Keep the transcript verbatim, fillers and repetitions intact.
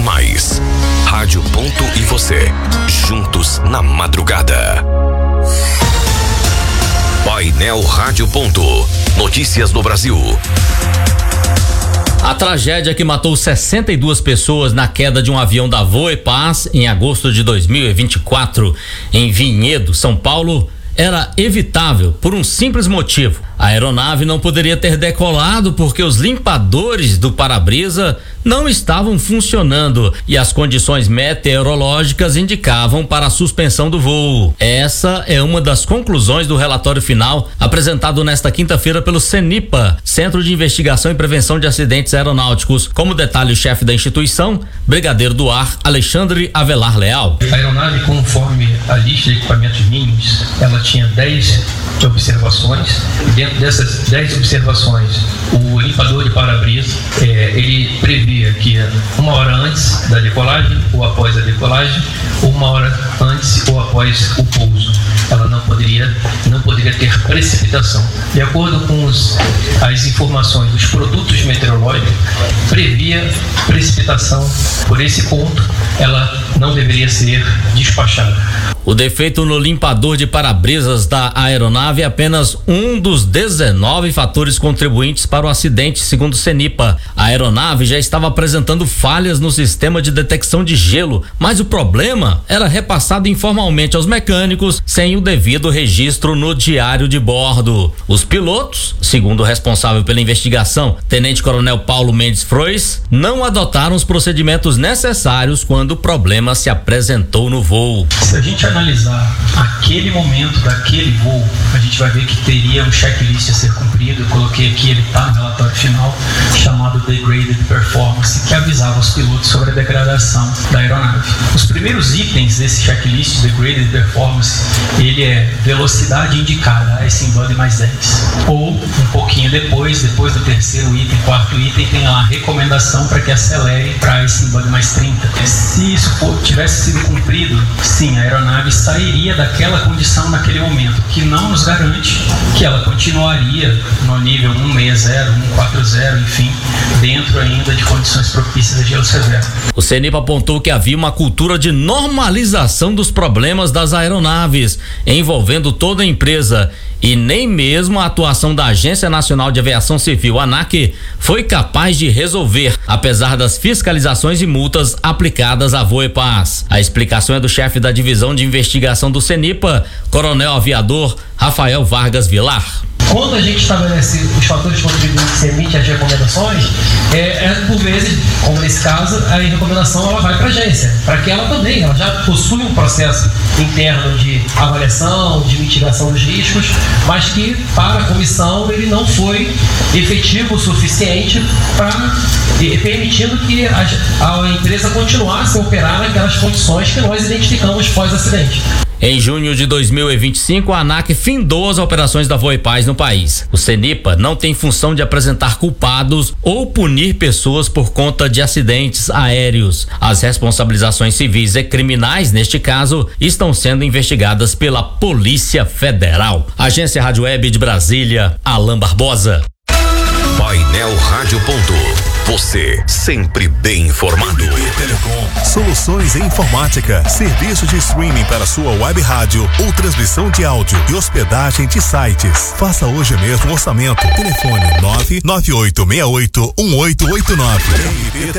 mais. Rádio Ponto e você, juntos na madrugada. Painel Rádio Ponto. Notícias do Brasil. A tragédia que matou sessenta e duas pessoas na queda de um avião da Voepaz em agosto de dois mil e vinte e quatro em Vinhedo, São Paulo, era evitável por um simples motivo. A aeronave não poderia ter decolado porque os limpadores do para-brisa não estavam funcionando e as condições meteorológicas indicavam para a suspensão do voo. Essa é uma das conclusões do relatório final apresentado nesta quinta-feira pelo CENIPA, Centro de Investigação e Prevenção de Acidentes Aeronáuticos. Como detalhe o chefe da instituição, Brigadeiro do Ar Alexandre Avelar Leal. A aeronave, conforme a lista de equipamentos mínimos, ela tinha dez observações. Dentro dessas dez observações, o limpador de para-brisa, é, ele previa que uma hora antes da decolagem ou após a decolagem, ou uma hora antes ou após o pouso, ela não poderia, não poderia ter precipitação. De acordo com os, as informações dos produtos meteorológicos, previa precipitação. Por esse ponto, ela não deveria ser despachada. O defeito no limpador de para-brisas da aeronave é apenas um dos dezenove fatores contribuintes para o acidente, segundo o CENIPA. A aeronave já estava apresentando falhas no sistema de detecção de gelo, mas o problema era repassado informalmente aos mecânicos sem o devido registro no diário de bordo. Os pilotos, segundo o responsável pela investigação, Tenente Coronel Paulo Mendes Frois, não adotaram os procedimentos necessários quando o problema se apresentou no voo. Se a gente analisar aquele momento daquele voo, a gente vai ver que teria um checklist a ser cumprido. Eu coloquei aqui, ele está no relatório final, chamado Degraded Performance, que avisava os pilotos sobre a degradação da aeronave. Os primeiros itens desse checklist, Degraded Performance, ele é velocidade indicada, icing body mais dez. Ou, um pouquinho depois, depois do terceiro item, quarto item, tem lá a recomendação para que acelere para icing body mais trinta. Se isso for, tivesse sido cumprido, sim, a aeronave sairia daquela condição naquele momento, que não nos garante que ela continuaria no nível cento e sessenta, cento e quarenta, enfim, dentro ainda de condições propícias a gelo severo. O CENIPA apontou que havia uma cultura de normalização dos problemas das aeronaves, envolvendo toda a empresa, e nem mesmo a atuação da Agência Nacional de Aviação Civil, ANAC, foi capaz de resolver, apesar das fiscalizações e multas aplicadas à Voepaz. A explicação é do chefe da divisão de investigação do CENIPA, Coronel Aviador Rafael Vargas Vilar. Quando a gente estabelece os fatores contribuintes e emite as recomendações, é, é, por vezes, como nesse caso, a recomendação ela vai para a agência, para que ela também ela já possui um processo interno de avaliação, de mitigação dos riscos, mas que para a comissão ele não foi efetivo o suficiente para permitindo que a, a empresa continuasse a operar naquelas condições que nós identificamos pós-acidente. Em junho de dois mil e vinte e cinco, a ANAC findou as operações da Voepaz no país. O CENIPA não tem função de apresentar culpados ou punir pessoas por conta de acidentes aéreos. As responsabilizações civis e criminais, neste caso, estão sendo investigadas pela Polícia Federal. Agência Rádio Web de Brasília, Alain Barbosa. Painel Rádio Ponto. Você sempre bem informado. Telecom. Soluções em informática. Serviço de streaming para sua web rádio ou transmissão de áudio e hospedagem de sites. Faça hoje mesmo o orçamento. Telefone nove nove oito seis oito um oito oito nove.